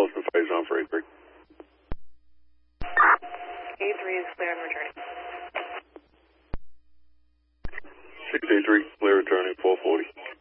Boston phase on for 83. 83 is clear and returning. 683, clear returning 440.